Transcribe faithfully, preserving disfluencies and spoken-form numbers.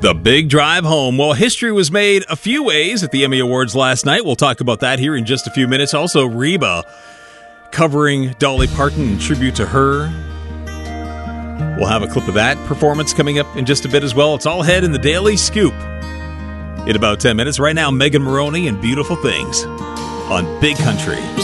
The big drive home. Well, history was made a few ways at the Emmy Awards last night. We'll talk about that here in just a few minutes. Also, Reba covering Dolly Parton in tribute to her. We'll have a clip of that performance coming up in just a bit as well. It's all ahead in the Daily Scoop in about ten minutes. Right now, Megan Moroney and Beautiful Things on Big Country.